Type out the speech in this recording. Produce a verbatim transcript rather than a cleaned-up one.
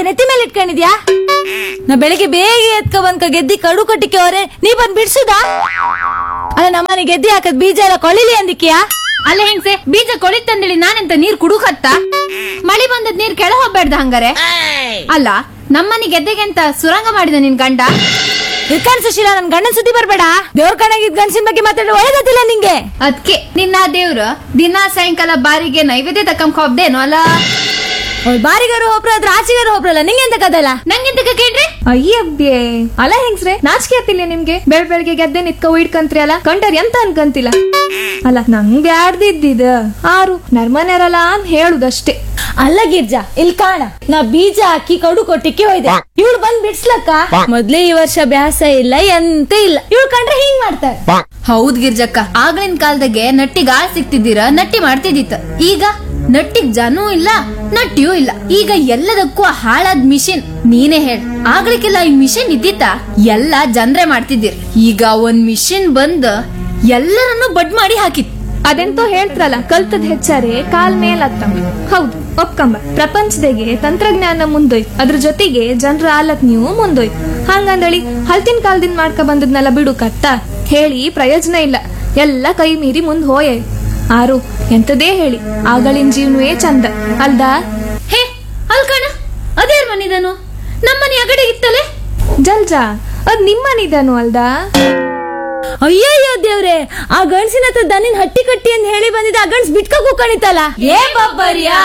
ನೆತ್ತಿ ಮೇಲೆ ಇಟ್ಕೊಂಡಿದ್ಯಾ? ನಾ ಬೆಳಿಗ್ಗೆ ಬೇಗ ಎತ್ಕ ಬಂದ್ಕ ಗೆದ್ದಿ ಕಡು ಕಟ್ಟಿಕೆ ಅವ್ರೆ ನೀ ಬಂದ್ ಬಿಡ್ಸುದಾ? ಅಲ್ಲ ನಮ್ಮನೆ ಗೆದ್ದಿ ಹಾಕದ್ ಬೀಜ ಎಲ್ಲ ಕೊಳಿಲಿ ಅಂದಿಕ್ಯಾ? ಅಲ್ಲ ಹೆಂಗ್ಸೆ, ಬೀಜ ಕೊಳಿತಂದೇಳಿ ನಾನೆಂತ ನೀರ್ ಕುಡುಕತ್ತ? ಮಳಿ ಬಂದದ್ ನೀರ್ ಕೆಳ ಹೋಗ್ಬೇಡ್ದ ಹಂಗಾರೆ? ಅಲ್ಲ ನಮ್ಮನೆ ಗೆದ್ದೆಗೆ ಅಂತ ಸುರಂಗ ಮಾಡಿದ ನಿನ್ ಗಂಡ? ಇರ್ಕಾನ್ ಸುಶೀಲ, ನನ್ ಗಂಡನ್ ಸುದ್ದಿ ಬರ್ಬೇಡ. ದೇವ್ರ ಕಣಗಿದ್ ಗಂಡಸಿನ ಬಗ್ಗೆ ಮಾತಾಡೋ ಒಳ್ಳೇದಿಲ್ಲ ನಿಂಗೆ. ಅದ್ಕೆ ನಿನ್ನ ದೇವ್ರು ದಿನ ಸಾಯಂಕಾಲ ಬಾರಿಗೆ ನೈವೇದ್ಯ ತಕ್ಕಂಕ ಹೋಗ್ದೇನೋ ಅಲ್ಲ? ಬಾರಿಗಾರು ಒಬ್ರು ಅದ್ರ ಆಚೆಗಾರು ಒಬ್ರಲ್ಲ, ನಿಂಗೆ ಎಂತ ಕದಲ್ಲ? ನಂಗೆಂತ ಕೇಳ್ರಿ? ಅಯ್ಯಬ್ಯೆ ಅಲ್ಲ ಹೆಂಗ್ಸ್ರೆ, ನಾಚಿಕೆ ಆತಿಲ್ಲ ನಿಮ್ಗೆ? ಬೆಳ್ ಬೆಳಗ್ಗೆ ಗೆದ್ದೆ ನಿತ್ಕ ಇಡ್ಕಂತ್ರಿ ಅಲ್ಲ, ಕಂಡರ್ ಎಂತ ಅನ್ಕಂತಿಲ್ಲ. ಅಲ್ಲ ನಂಗ್ ಬ್ಯಾಡ್ದಿದ್ದಿದ ಆರು ನರ್ಮನೆರಲ್ಲ ಅಂತ ಹೇಳುದಷ್ಟೇ. ಅಲ್ಲ ಗಿರ್ಜಾ, ಇಲ್ಲಿ ಕಾಣ, ನಾ ಬೀಜ ಹಾಕಿ ಕಡು ಕೊಟ್ಟಿಕ್ಕೆ ಹೋಯ್ದೆ. ಇವಳು ಬಂದ್ ಬಿಡ್ಸ್ಲಕ್ಕ ಮೊದ್ಲೇ ಈ ವರ್ಷ ಬ್ಯಾಸ ಇಲ್ಲ ಎಂತ ಇಲ್ಲ. ಇವಳು ಕಂಡ್ರೆ ಹಿಂಗ್ ಮಾಡ್ತಾರೆ. ಹೌದ್ ಗಿರ್ಜಕ್ಕ, ಆಗ್ಲಿನ ಕಾಲದಾಗೆ ನಟ್ಟಿಗ್ ಆಳ್ ಸಿಕ್ತಿದ್ದೀರ, ನಟ್ಟಿ ಮಾಡ್ತಿದ್ದಿತ್ತ. ಈಗ ನಟ್ಟಿಗ್ ಜನೂ ಇಲ್ಲ, ನಟ್ಟಿಯೂ ಇಲ್ಲ. ಈಗ ಎಲ್ಲದಕ್ಕೂ ಹಾಳಾದ್ ಮಿಷಿನ್. ನೀನೇ ಹೇಳ್, ಆಗ್ಲಿಕ್ಕೆಲ್ಲ ಈ ಮಿಷಿನ್ ಇದ್ದಿತ್ತ? ಎಲ್ಲ ಜನ್ರೆ ಮಾಡ್ತಿದ್ದೀರ್. ಈಗ ಒಂದ್ ಮಿಷಿನ್ ಬಂದ್ ಎಲ್ಲರನ್ನು ಬಡ್ ಮಾಡಿ ಹಾಕಿತ್. ಅದೆಂತೋ ಹೇಳ್ತಾರಲ್ಲ, ಕಲ್ತದ್ ಹೆಚ್ಚಾರೆ ಕಾಲ್ ಮೇಲ್ ಹತ್ತಂಬ. ಹೌದು, ಒಪ್ಕಂಬ. ಪ್ರಪಂಚದಾಗೆ ತಂತ್ರಜ್ಞಾನ ಮುಂದೋಯ್ತು, ಅದ್ರ ಜೊತೆಗೆ ಜನರ ಆಲಕ್ ನೀವು ಮುಂದೋಯ್ತು. ಹಂಗಂದಳಿ ಹಲ್ತಿನ ಕಾಲದಿಂದ ಮಾಡ್ಕ ಬಂದದ್ನೆಲ್ಲ ಬಿಡು ಕತ್ತ ಹೇಳಿ ಪ್ರಯೋಜನ ಇಲ್ಲ. ಎಲ್ಲ ಕೈ ಮೀರಿ ಮುಂದ್ ಹೋಯೆ. ಆರು ಎಂತದೇ ಹೇಳಿ, ಆಗಳಿನ ಜೀವನವೇ ಚಂದ ಅಲ್ದಾ? ಹೇ ಅಲ್ಕಣ, ಅದೇರ್ ಮನಿದನು? ನಮ್ಮನೆ ಅಗಡೆ ಇತ್ತಲೆ ಜಲ್ಜಾ, ಅದ್ ನಿಮ್ಮನಿದನು ಅಲ್ದಾ? ಅಯ್ಯಯ್ಯೋ ದೇವ್ರೆ, ಆ ಗಂಡ್ಸಿನ ಹತ್ರ ದನಿನ್ ಹಟ್ಟಿ ಕಟ್ಟಿ ಅಂತ ಹೇಳಿ ಬಂದಿದ್ದ ಆ ಗಂಡ್ಸ್ ಬಿಟ್ಕ ಕೂಕಣಿತಲ್ಲ. ಏ ಬಾಬರ್ಯಾ